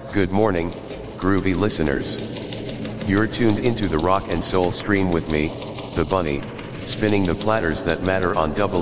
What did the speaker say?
Good morning, groovy listeners. You're tuned into the rock and soul stream with me, the bunny, spinning the platters that matter on